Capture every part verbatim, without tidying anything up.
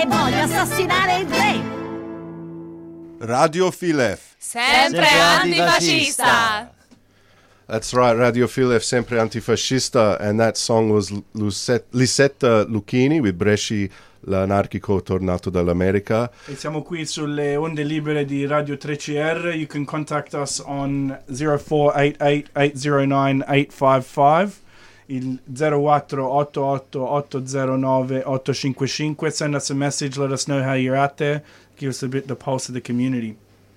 e voglio assassinare il re. Radio Filef. Sempre antifascista. That's right, Radio Filef, sempre antifascista, and that song was Lucet- Lisetta Lucchini with Bresci, l'anarchico tornato dall'America. E siamo qui sulle onde libere di Radio tre C R. You can contact us on zero four eight eight eight zero nine eight five five, il zero quattro otto otto otto zero nove otto cinque cinque. Send us a message, let us know how you're out there, give us a bit the pulse of the community.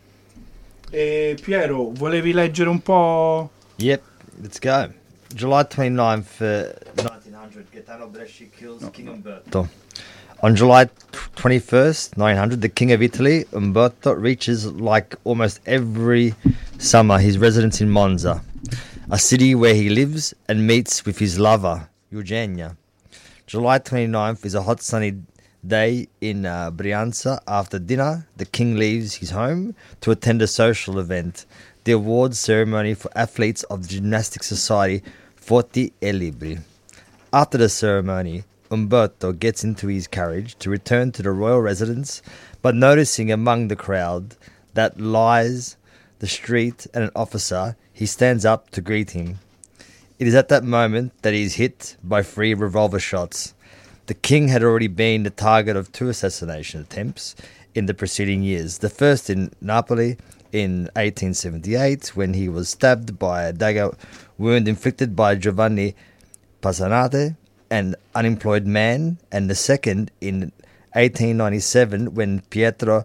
E Piero, volevi leggere un po'? Yep, let's go. July twenty-ninth, uh, nineteen hundred, Gaetano Bresci kills no, King no. Umberto. On July twenty-first, nineteen hundred, the King of Italy, Umberto, reaches, like almost every summer, his residence in Monza, a city where he lives and meets with his lover, Eugenia. July twenty-ninth is a hot sunny day in uh, Brianza. After dinner, the king leaves his home to attend a social event, the awards ceremony for athletes of the Gymnastic Society Forti e Libri. After the ceremony, Umberto gets into his carriage to return to the royal residence, but noticing among the crowd that lies the street and an officer, he stands up to greet him. It is at that moment that he is hit by three revolver shots. The king had already been the target of two assassination attempts in the preceding years. The first in Napoli in eighteen seventy-eight, when he was stabbed by a dagger wound inflicted by Giovanni Passanante, an unemployed man, and the second in eighteen ninety-seven, when Pietro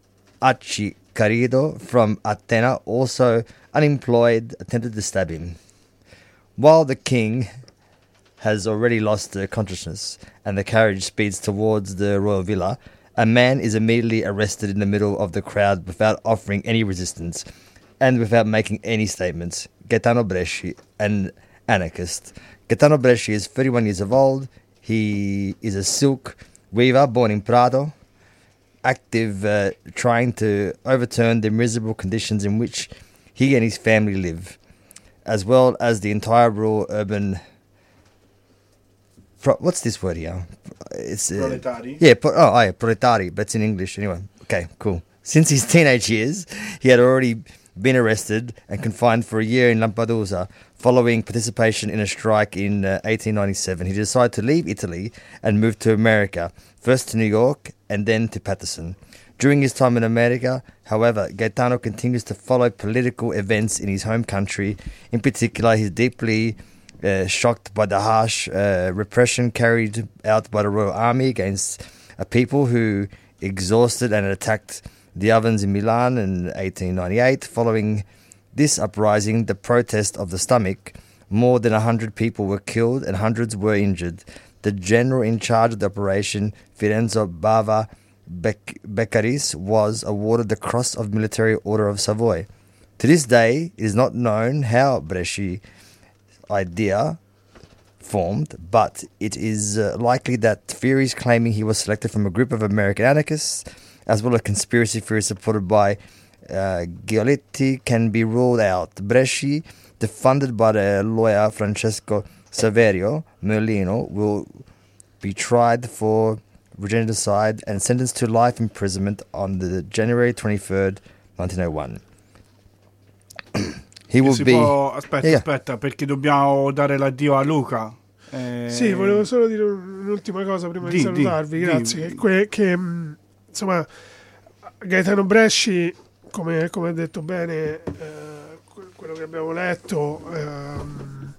Acciacarido from Athena, also unemployed, attempted to stab him. While the king has already lost uh, consciousness and the carriage speeds towards the royal villa, a man is immediately arrested in the middle of the crowd without offering any resistance and without making any statements. Gaetano Bresci, an anarchist. Gaetano Bresci is thirty-one years of old. He is a silk weaver born in Prato, active, uh, trying to overturn the miserable conditions in which he and his family live, as well as the entire rural urban... Pro, what's this word here? It's uh, Proletari. Yeah, pro, oh, oh, yeah, proletari, but it's in English anyway. Okay, cool. Since his teenage years, he had already been arrested and confined for a year in Lampedusa following participation in a strike in uh, eighteen ninety-seven. He decided to leave Italy and move to America, first to New York and then to Patterson. During his time in America, however, Gaetano continues to follow political events in his home country. In particular, he's deeply uh, shocked by the harsh uh, repression carried out by the Royal Army against a people who exhausted and attacked the ovens in Milan in eighteen ninety-eight. Following this uprising, the protest of the stomach, more than one hundred people were killed and hundreds were injured. The general in charge of the operation, Firenzo Bava Bec- Beccaris, was awarded the Cross of Military Order of Savoy. To this day, it is not known how Bresci's idea formed, but it is uh, likely that theories claiming he was selected from a group of American anarchists, as well as conspiracy theories supported by uh, Giolitti, can be ruled out. Bresci, defended by the lawyer Francesco Saverio Merlino, will be tried for regicide and sentenced to life imprisonment on the January twenty-third, nineteen oh one. He will si be... può... Aspetta, yeah. aspetta, perché dobbiamo dare l'addio a Luca. Eh... Sì, volevo solo dire un'ultima cosa prima di, di salutarvi, di, grazie. Di. Que- che, insomma, Gaetano Bresci, come, come ha detto bene eh, quello che abbiamo letto, ehm,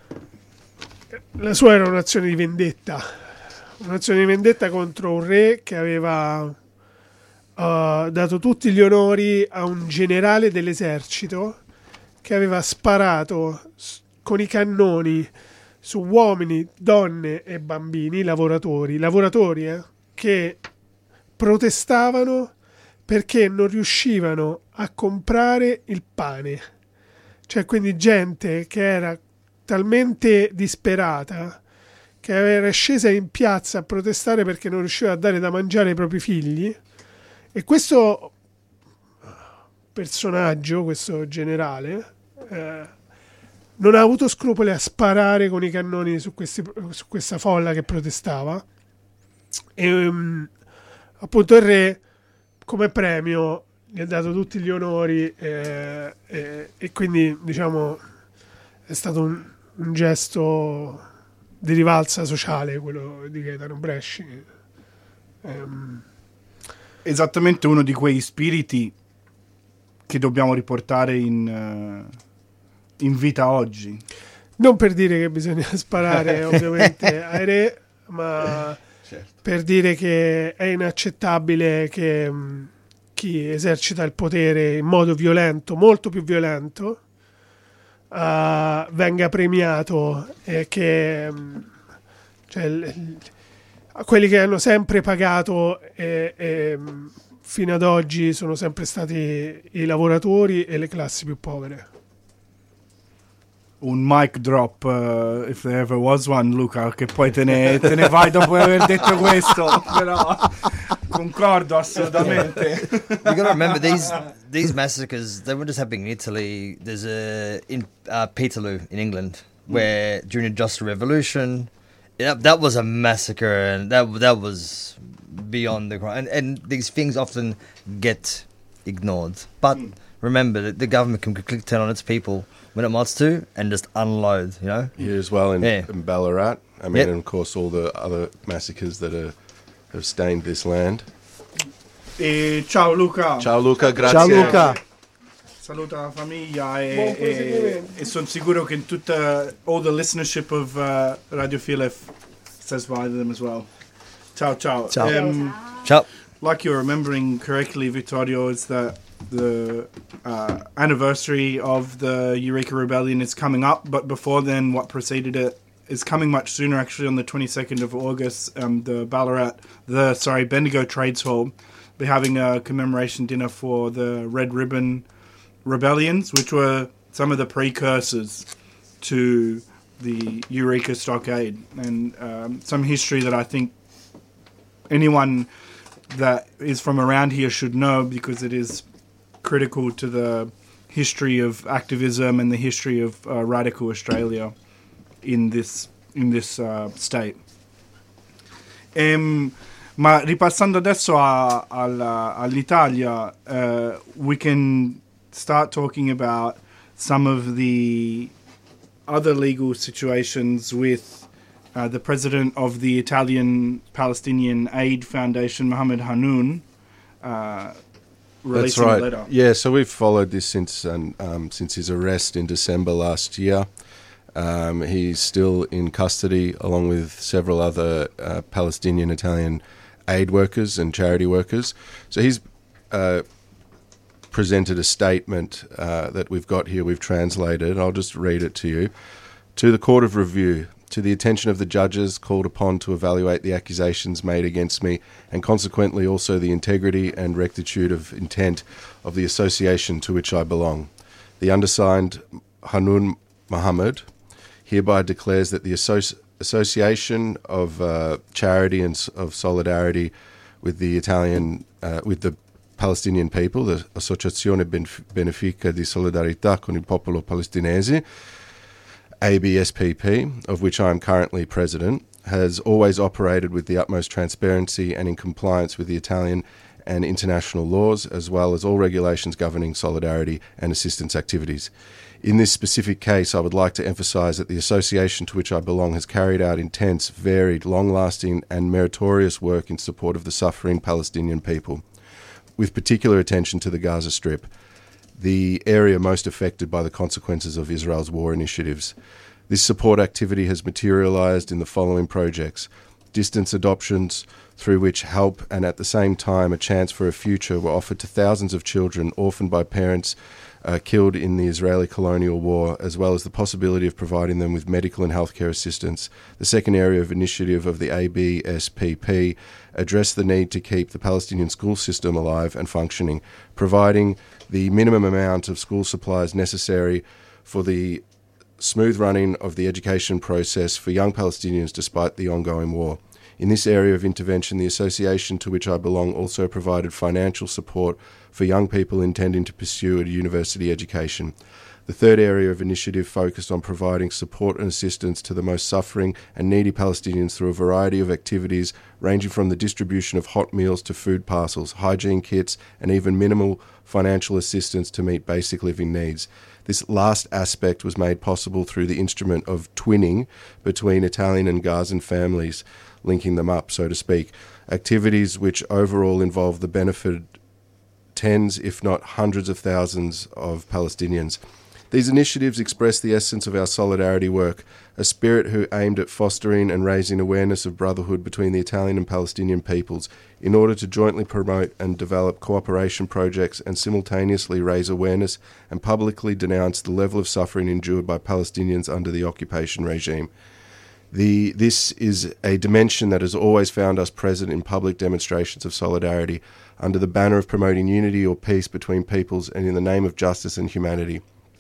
la sua era un'azione di vendetta, un'azione di vendetta contro un re che aveva uh, dato tutti gli onori a un generale dell'esercito che aveva sparato con i cannoni su uomini, donne e bambini, lavoratori, lavoratori eh, che protestavano perché non riuscivano a comprare il pane. Cioè, quindi gente che era talmente disperata che era scesa in piazza a protestare perché non riusciva a dare da mangiare ai propri figli. E questo personaggio, questo generale, eh, non ha avuto scrupoli a sparare con i cannoni su, questi, su questa folla che protestava. E um, appunto il re come premio gli ha dato tutti gli onori eh, eh, e quindi diciamo è stato un, un gesto di rivalsa sociale quello di Gaetano Bresci. Um, Esattamente uno di quei spiriti che dobbiamo riportare in, uh, in vita oggi. Non per dire che bisogna sparare ovviamente ai re, ma certo, per dire che è inaccettabile che mh, chi esercita il potere in modo violento, molto più violento, uh, venga premiato e che mh, cioè, l- l- quelli che hanno sempre pagato e, e mh, fino ad oggi sono sempre stati i lavoratori e le classi più povere. Un mic drop, uh, if there ever was one, Luca, che poi te ne, te ne vai dopo aver detto questo, però concordo assolutamente. You gotta remember these these massacres. They weren't just happening in Italy. There's a in uh, Peterloo in England where during the Just Revolution, that that was a massacre, and that that was beyond the crime. And, and these things often get ignored. But remember that the government can quickly turn on its people when it wants to and just unload, you know? Here as well in, Yeah. in Ballarat. I mean, Yep. and of course, all the other massacres that are, have stained this land. E ciao Luca. Ciao Luca, grazie. Ciao Luca. Saluta la famiglia e, Buon e, proseguimento. e sono sicuro che in tutta all the listenership of uh, Radio Filef says bye to them as well. Ciao ciao. Ciao. Um, Ciao. like you're remembering correctly, Vittorio, is that the uh, anniversary of the Eureka Rebellion is coming up, but before then, what preceded it is coming much sooner. Actually, on the twenty-second of August, um, the Ballarat, the sorry, Bendigo Trades Hall, be having a commemoration dinner for the Red Ribbon Rebellions, which were some of the precursors to the Eureka Stockade, and um, some history that I think anyone that is from around here should know, because it is critical to the history of activism and the history of uh, radical Australia in this in this uh, state. Um, ma ripassando adesso a, alla, all'Italia, uh, we can start talking about some of the other legal situations with uh, the president of the Italian Palestinian Aid Foundation, Mohammed Hanoun, uh, That's releasing right. a letter. Yeah, so we've followed this since um, um, since his arrest in December last year. Um, he's still in custody, along with several other uh, Palestinian Italian aid workers and charity workers. So he's uh, presented a statement uh, that we've got here. We've translated. I'll just read it to you. To the Court of Review. To the attention of the judges called upon to evaluate the accusations made against me, and consequently also the integrity and rectitude of intent of the association to which I belong. The undersigned, Hanoun Mohammed, hereby declares that the associ- Association of uh, Charity and s- of Solidarity with the Italian, uh, with the Palestinian people, the Associazione Benf- Benefica di Solidarietà con il Popolo Palestinese, A B S P P, of which I am currently president, has always operated with the utmost transparency and in compliance with the Italian and international laws, as well as all regulations governing solidarity and assistance activities. In this specific case, I would like to emphasise that the association to which I belong has carried out intense, varied, long-lasting and meritorious work in support of the suffering Palestinian people, with particular attention to the Gaza Strip, the area most affected by the consequences of Israel's war initiatives. This support activity has materialised in the following projects: distance adoptions, through which help and at the same time a chance for a future were offered to thousands of children orphaned by parents uh, killed in the Israeli colonial war, as well as the possibility of providing them with medical and healthcare assistance. The second area of initiative of the A B S P P addressed the need to keep the Palestinian school system alive and functioning, providing the minimum amount of school supplies necessary for the smooth running of the education process for young Palestinians despite the ongoing war. In this area of intervention, the association to which I belong also provided financial support for young people intending to pursue a university education. The third area of initiative focused on providing support and assistance to the most suffering and needy Palestinians through a variety of activities ranging from the distribution of hot meals to food parcels, hygiene kits, and even minimal financial assistance to meet basic living needs. This last aspect was made possible through the instrument of twinning between Italian and Gazan families, linking them up, so to speak, activities which overall involve the benefit tens, if not hundreds of thousands of Palestinians. These initiatives express the essence of our solidarity work, a spirit who aimed at fostering and raising awareness of brotherhood between the Italian and Palestinian peoples in order to jointly promote and develop cooperation projects and simultaneously raise awareness and publicly denounce the level of suffering endured by Palestinians under the occupation regime. The, this is a dimension that has always found us present in public demonstrations of solidarity under the banner of promoting unity or peace between peoples and in the name of justice and humanity.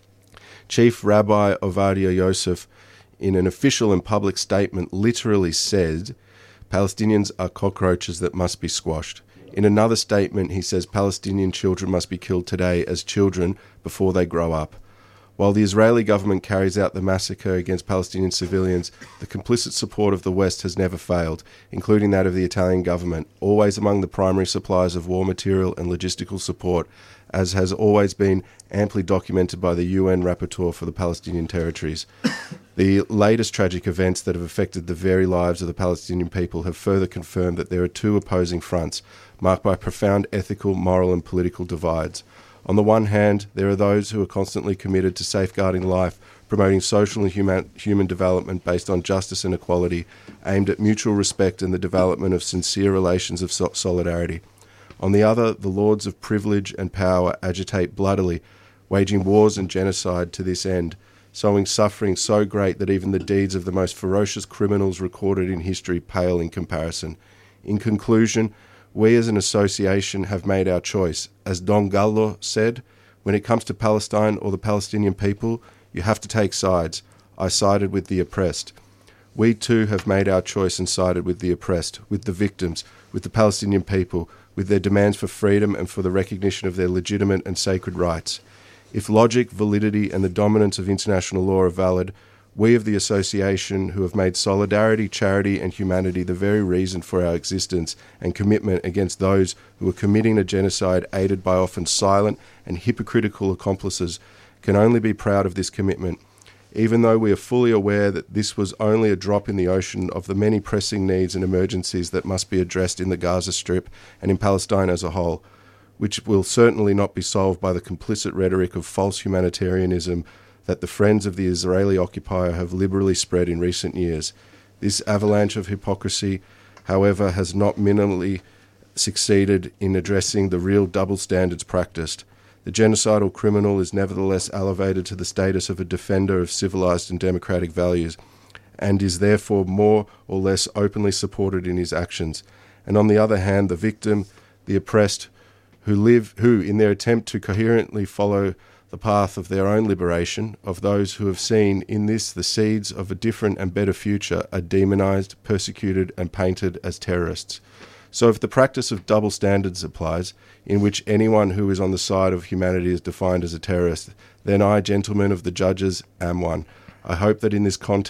Chief Rabbi Ovadia Yosef, in an official and public statement, literally said, Palestinians are cockroaches that must be squashed. In another statement, he says Palestinian children must be killed today as children before they grow up. While the Israeli government carries out the massacre against Palestinian civilians, the complicit support of the West has never failed, including that of the Italian government, always among the primary suppliers of war material and logistical support, as has always been amply documented by the U N Rapporteur for the Palestinian territories. The latest tragic events that have affected the very lives of the Palestinian people have further confirmed that there are two opposing fronts, marked by profound ethical, moral and political divides. On the one hand, there are those who are constantly committed to safeguarding life, promoting social and human, human development based on justice and equality, aimed at mutual respect and the development of sincere relations of so- solidarity. On the other, the lords of privilege and power agitate bloodily, waging wars and genocide to this end, sowing suffering so great that even the deeds of the most ferocious criminals recorded in history pale in comparison. In conclusion, we as an association have made our choice. As Don Gallo said, when it comes to Palestine or the Palestinian people, you have to take sides. I sided with the oppressed. We too have made our choice and sided with the oppressed, with the victims, with the Palestinian people, with their demands for freedom and for the recognition of their legitimate and sacred rights. If logic, validity and the dominance of international law are valid, we of the association who have made solidarity, charity and humanity the very reason for our existence and commitment against those who are committing a genocide aided by often silent and hypocritical accomplices can only be proud of this commitment, even though we are fully aware that this was only a drop in the ocean of the many pressing needs and emergencies that must be addressed in the Gaza Strip and in Palestine as a whole, which will certainly not be solved by the complicit rhetoric of false humanitarianism that the friends of the Israeli occupier have liberally spread in recent years. This avalanche of hypocrisy, however, has not minimally succeeded in addressing the real double standards practiced. The genocidal criminal is nevertheless elevated to the status of a defender of civilized and democratic values, and is therefore more or less openly supported in his actions. And on the other hand, the victim, the oppressed, who live, who, in their attempt to coherently follow the path of their own liberation, of those who have seen in this the seeds of a different and better future, are demonized, persecuted, and painted as terrorists. So if the practice of double standards applies, in which anyone who is on the side of humanity is defined as a terrorist, then I, gentlemen of the judges, am one. I hope that in this context,